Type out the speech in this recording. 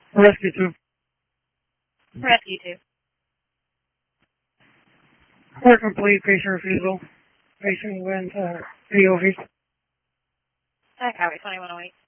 Rescue 2. Rescue 2. Report complete. Patient refusal. Patient went POV. I copy 2108.